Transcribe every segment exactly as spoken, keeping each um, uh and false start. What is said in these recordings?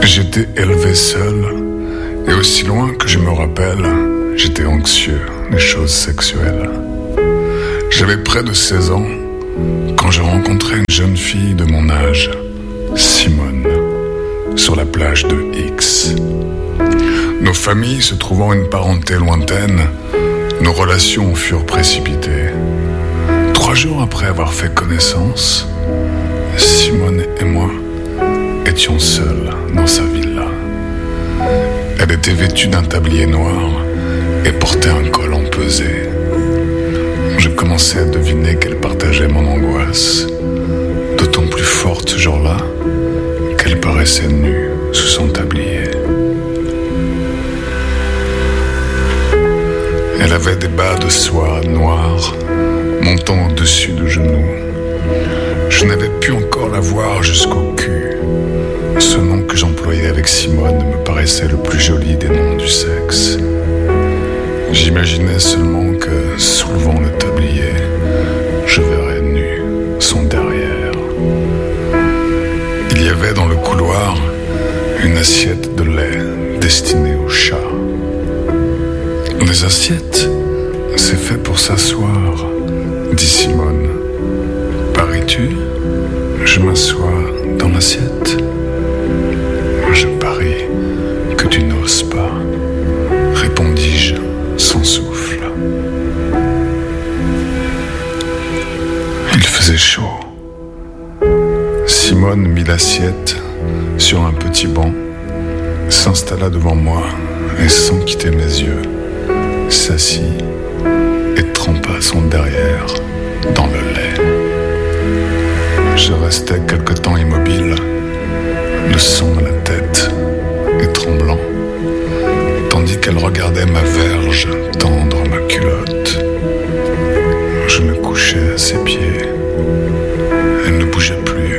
J'étais élevé seul, et aussi loin que je me rappelle, j'étais anxieux des choses sexuelles. J'avais près de seize ans quand je rencontrais une jeune fille de mon âge, Simone, sur la plage de X. Nos familles se trouvant une parenté lointaine, nos relations furent précipitées. Trois jours après avoir fait connaissance, Simone et moi étions seuls dans sa villa. Elle était vêtue d'un tablier noir et portait un col empesé. Je commençais à deviner qu'elle partageait mon angoisse, d'autant plus forte ce jour-là qu'elle paraissait nue sous son tablier. Elle avait des bas de soie noirs montant au-dessus de genoux. Je n'avais pu encore la voir jusqu'au cul. Ce nom que j'employais avec Simone me paraissait le plus joli des noms du sexe. J'imaginais seulement que, soulevant le tablier, je verrais nu son derrière. Il y avait dans le couloir une assiette de lait destinée au chat. Les assiettes, c'est fait pour s'asseoir, dit Simone. Paries-tu? Je m'assois dans l'assiette. Je parie que tu n'oses pas, répondis-je sans souffle. Il faisait chaud. Simone mit l'assiette sur un petit banc, s'installa devant moi et sans quitter mes yeux, s'assit et trempa son derrière dans le lait. Je restais quelque temps immobile, le sang à la tête et tremblant, tandis qu'elle regardait ma verge tendre ma culotte. Je me couchais à ses pieds. Elle ne bougeait plus.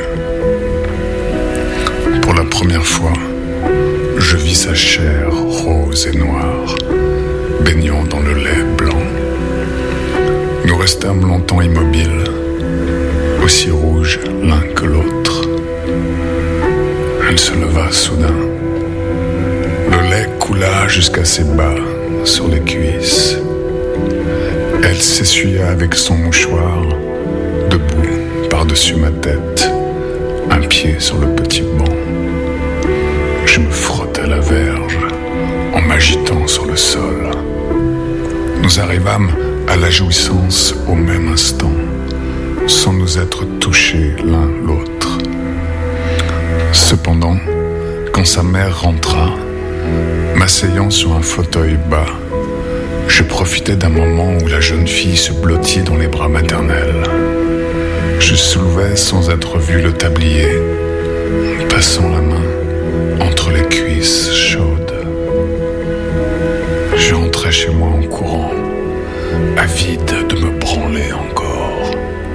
Pour la première fois, je vis sa chair rose et noire, baignant dans le lait blanc. Nous restâmes longtemps immobiles, aussi rouges l'un que l'autre. Elle se leva soudain. Le lait coula jusqu'à ses bas, sur les cuisses. Elle s'essuya avec son mouchoir, debout par-dessus ma tête, un pied sur le petit banc. Je me frottais la verge en m'agitant sur le sol. Nous arrivâmes à la jouissance au même instant, sans nous être touchés l'un l'autre. Cependant, quand sa mère rentra, m'asseyant sur un fauteuil bas, je profitais d'un moment où la jeune fille se blottit dans les bras maternels. Je soulevais sans être vu le tablier, passant la main entre les cuisses chaudes. Je rentrais chez moi en courant, avide de me branler encore.